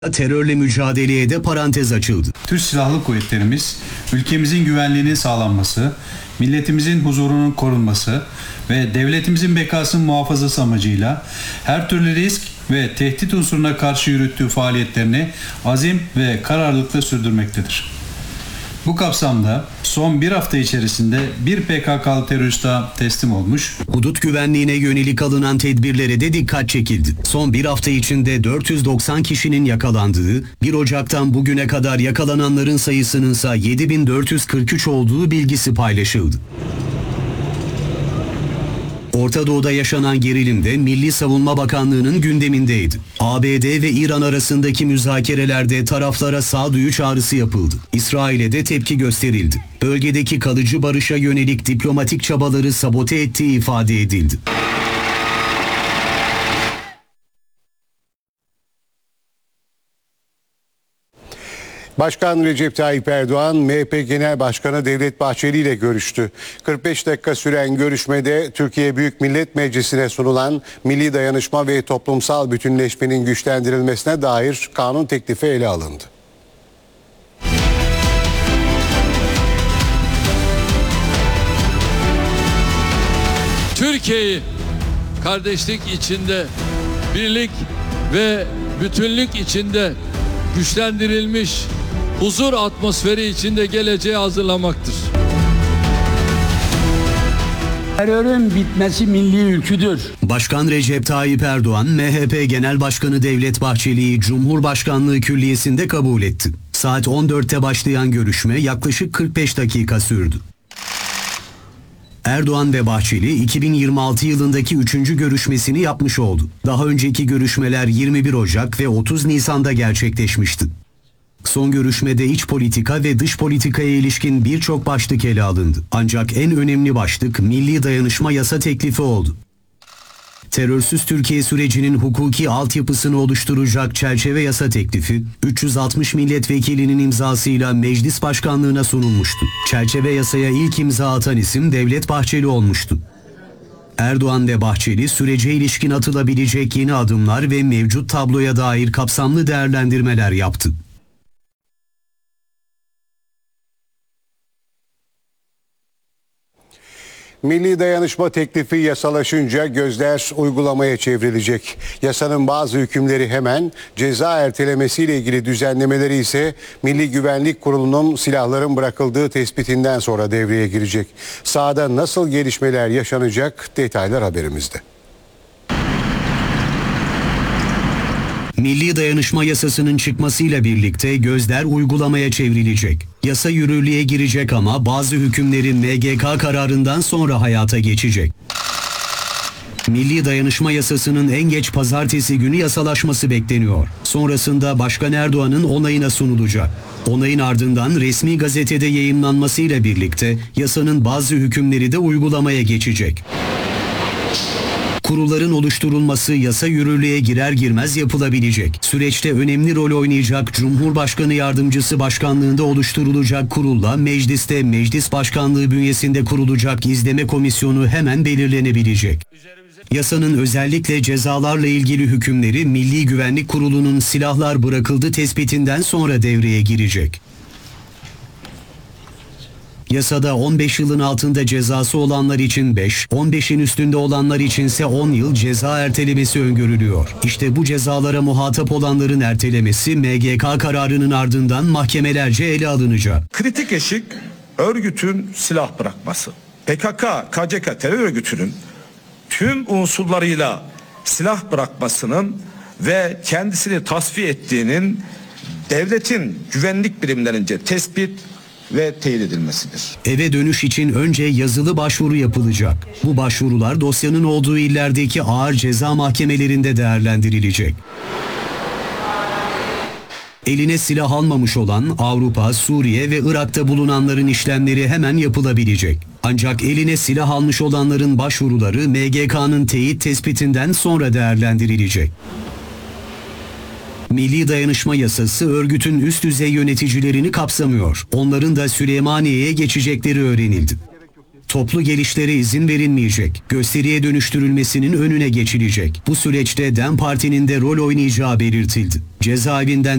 Terörle mücadeleye de parantez açıldı. Türk Silahlı Kuvvetlerimiz, ülkemizin güvenliğinin sağlanması, milletimizin huzurunun korunması ve devletimizin bekasının muhafazası amacıyla her türlü risk ve tehdit unsuruna karşı yürüttüğü faaliyetlerini azim ve kararlılıkla sürdürmektedir. Bu kapsamda son bir hafta içerisinde bir PKK'lı terörist daha teslim olmuş. Hudut güvenliğine yönelik alınan tedbirlere de dikkat çekildi. Son bir hafta içinde 490 kişinin yakalandığı, 1 Ocak'tan bugüne kadar yakalananların sayısının ise 7443 olduğu bilgisi paylaşıldı. Orta Doğu'da yaşanan gerilim de Milli Savunma Bakanlığı'nın gündemindeydi. ABD ve İran arasındaki müzakerelerde taraflara sağduyu çağrısı yapıldı. İsrail'e de tepki gösterildi. Bölgedeki kalıcı barışa yönelik diplomatik çabaları sabote ettiği ifade edildi. Başkan Recep Tayyip Erdoğan, MHP Genel Başkanı Devlet Bahçeli ile görüştü. 45 dakika süren görüşmede Türkiye Büyük Millet Meclisi'ne sunulan milli dayanışma ve toplumsal bütünleşmenin güçlendirilmesine dair kanun teklifi ele alındı. Türkiye'yi kardeşlik içinde, birlik ve bütünlük içinde güçlendirilmiş huzur atmosferi içinde geleceğe hazırlamaktır. Terörün bitmesi milli ülküdür. Başkan Recep Tayyip Erdoğan, MHP Genel Başkanı Devlet Bahçeli'yi Cumhurbaşkanlığı Külliyesi'nde kabul etti. Saat 14'te başlayan görüşme yaklaşık 45 dakika sürdü. Erdoğan ve Bahçeli 2026 yılındaki 3. görüşmesini yapmış oldu. Daha önceki görüşmeler 21 Ocak ve 30 Nisan'da gerçekleşmişti. Son görüşmede iç politika ve dış politikaya ilişkin birçok başlık ele alındı. Ancak en önemli başlık milli dayanışma yasa teklifi oldu. Terörsüz Türkiye sürecinin hukuki altyapısını oluşturacak çerçeve yasa teklifi 360 milletvekilinin imzasıyla meclis başkanlığına sunulmuştu. Çerçeve yasaya ilk imza atan isim Devlet Bahçeli olmuştu. Erdoğan ve Bahçeli sürece ilişkin atılabilecek yeni adımlar ve mevcut tabloya dair kapsamlı değerlendirmeler yaptı. Milli dayanışma teklifi yasalaşınca gözler uygulamaya çevrilecek. Yasanın bazı hükümleri hemen, ceza ertelemesiyle ilgili düzenlemeleri ise Milli Güvenlik Kurulu'nun silahların bırakıldığı tespitinden sonra devreye girecek. Sahada nasıl gelişmeler yaşanacak, detaylar haberimizde. Milli Dayanışma Yasası'nın çıkmasıyla birlikte gözler uygulamaya çevrilecek. Yasa yürürlüğe girecek ama bazı hükümleri MGK kararından sonra hayata geçecek. Milli Dayanışma Yasası'nın en geç pazartesi günü yasalaşması bekleniyor. Sonrasında Başkan Erdoğan'ın onayına sunulacak. Onayın ardından resmi gazetede yayımlanmasıyla birlikte yasanın bazı hükümleri de uygulamaya geçecek. Kurulların oluşturulması yasa yürürlüğe girer girmez yapılabilecek. Süreçte önemli rol oynayacak Cumhurbaşkanı Yardımcısı başkanlığında oluşturulacak kurulla mecliste Meclis Başkanlığı bünyesinde kurulacak izleme komisyonu hemen belirlenebilecek. Yasanın özellikle cezalarla ilgili hükümleri Milli Güvenlik Kurulu'nun silahlar bırakıldı tespitinden sonra devreye girecek. Yasada 15 yılın altında cezası olanlar için 5, 15'in üstünde olanlar içinse 10 yıl ceza ertelemesi öngörülüyor. İşte bu cezalara muhatap olanların ertelemesi MGK kararının ardından mahkemelerce ele alınacak. Kritik eşik örgütün silah bırakması. PKK, KCK terör örgütünün tüm unsurlarıyla silah bırakmasının ve kendisini tasfiye ettiğinin devletin güvenlik birimlerince tespit ve teyit edilmesidir. Eve dönüş için önce yazılı başvuru yapılacak. Bu başvurular dosyanın olduğu illerdeki ağır ceza mahkemelerinde değerlendirilecek. Eline silah almamış olan Avrupa, Suriye ve Irak'ta bulunanların işlemleri hemen yapılabilecek. Ancak eline silah almış olanların başvuruları MGK'nın teyit tespitinden sonra değerlendirilecek. Milli Dayanışma Yasası örgütün üst düzey yöneticilerini kapsamıyor. Onların da Süleymaniye'ye geçecekleri öğrenildi. Toplu gelişlere izin verilmeyecek. Gösteriye dönüştürülmesinin önüne geçilecek. Bu süreçte DEM Parti'nin de rol oynayacağı belirtildi. Cezaevinden